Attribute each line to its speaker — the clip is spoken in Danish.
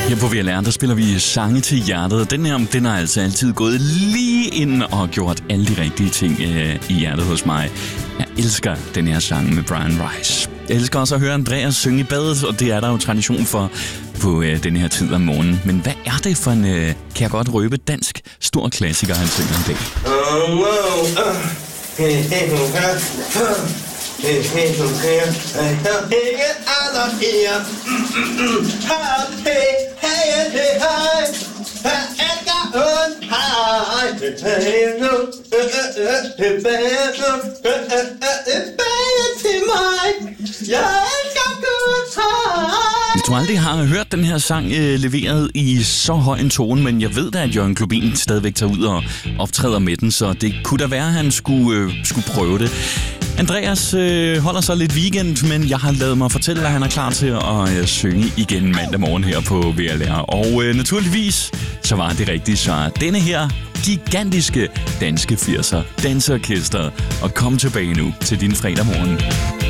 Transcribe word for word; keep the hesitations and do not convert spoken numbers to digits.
Speaker 1: Her på V L R, der spiller vi sange til hjertet. Den her, den har altså altid gået lige ind og gjort alle de rigtige ting øh, i hjertet hos mig. Jeg elsker den her sang med Brian Rice. Jeg elsker også at høre Andreas synge i badet, og det er der jo tradition for på øh, den her tid om morgenen. Men hvad er det for en, øh, kan jeg godt røbe, dansk stor klassiker, han synger i dag?
Speaker 2: Oh, wow, uh, hey, hey, uh, Hey, hey, hey, hey, hey, alle her. Hey, hey, hey, hey. Edgar und hej. Hey, nu. Tilbage til mig. Jeg elsker Gud. Hej.
Speaker 1: Jeg tror aldrig, jeg har hørt den her sang øh, leveret i så høj en tone, men jeg ved da, at Jørgen Klubin stadigvæk tager ud og optræder med den, så det kunne da være, at han skulle, øh, skulle prøve det. Andreas øh, holder så lidt weekend, men jeg har lavet mig fortælle, at han er klar til at øh, synge igen mandag morgen her på V L R. Og øh, naturligvis, så var det rigtigt, så denne her gigantiske danske firser danseorkester, og kom tilbage nu til din fredag morgen.